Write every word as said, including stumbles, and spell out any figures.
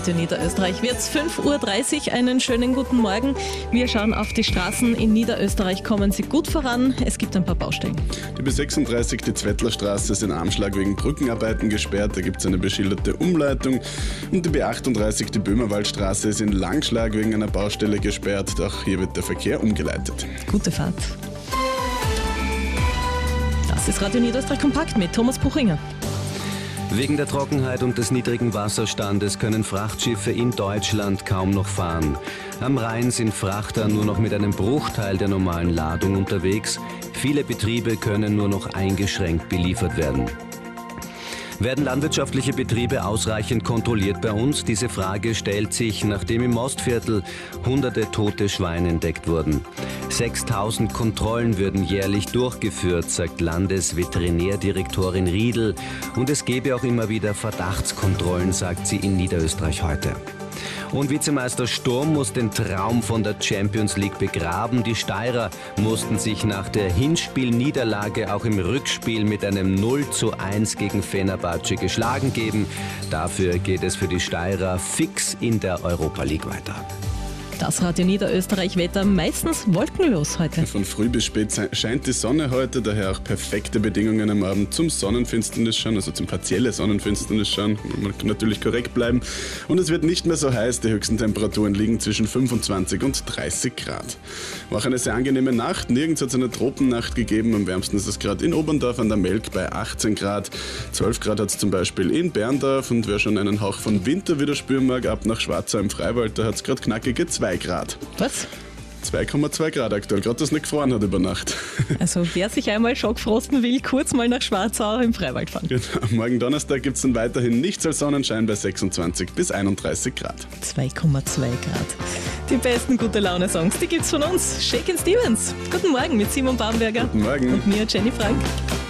In Niederösterreich wird es fünf Uhr dreißig. Einen schönen guten Morgen. Wir schauen auf die Straßen. In Niederösterreich kommen sie gut voran. Es gibt ein paar Baustellen. Die B sechsunddreißig, die Zwettlerstraße, ist in Armschlag wegen Brückenarbeiten gesperrt. Da gibt es eine beschilderte Umleitung. Und die B achtunddreißig, die Böhmerwaldstraße, ist in Langschlag wegen einer Baustelle gesperrt. Auch hier wird der Verkehr umgeleitet. Gute Fahrt. Das ist Radio Niederösterreich Kompakt mit Thomas Puchinger. Wegen der Trockenheit und des niedrigen Wasserstandes können Frachtschiffe in Deutschland kaum noch fahren. Am Rhein sind Frachter nur noch mit einem Bruchteil der normalen Ladung unterwegs. Viele Betriebe können nur noch eingeschränkt beliefert werden. Werden landwirtschaftliche Betriebe ausreichend kontrolliert bei uns? Diese Frage stellt sich, nachdem im Mostviertel hunderte tote Schweine entdeckt wurden. sechstausend Kontrollen würden jährlich durchgeführt, sagt Landesveterinärdirektorin Riedl. Und es gebe auch immer wieder Verdachtskontrollen, sagt sie in Niederösterreich heute. Und Vizemeister Sturm muss den Traum von der Champions League begraben. Die Steirer mussten sich nach der Hinspielniederlage auch im Rückspiel mit einem null zu eins gegen Fenerbahce geschlagen geben. Dafür geht es für die Steirer fix in der Europa League weiter. Das Radio Niederösterreich Wetter meistens wolkenlos heute. Von früh bis spät scheint die Sonne heute, daher auch perfekte Bedingungen am Abend zum Sonnenfinsternis schauen, also zum partielle Sonnenfinsternis schauen. Man kann natürlich korrekt bleiben. Und es wird nicht mehr so heiß, die höchsten Temperaturen liegen zwischen fünfundzwanzig und dreißig Grad. War auch eine sehr angenehme Nacht, nirgends hat es eine Tropennacht gegeben. Am wärmsten ist es gerade in Oberndorf an der Melk bei achtzehn Grad. zwölf Grad hat es zum Beispiel in Berndorf, und wer schon einen Hauch von Winter wieder spüren mag, ab nach Schwarzau im Freiwald, da hat es gerade knackige zwei Grad. Was? zwei Komma zwei Grad aktuell, gerade dass es nicht gefroren hat über Nacht. Also wer sich einmal schockfrosten will, kurz mal nach Schwarzau im Freiwald fahren. Genau. Morgen Donnerstag gibt es dann weiterhin nichts als Sonnenschein bei sechsundzwanzig bis einunddreißig Grad. zwei Komma zwei Grad. Die besten Gute-Laune-Songs, die gibt's von uns. Shakin' Stevens. Guten Morgen mit Simon Bamberger. Guten Morgen. Und mir, Jenny Frank.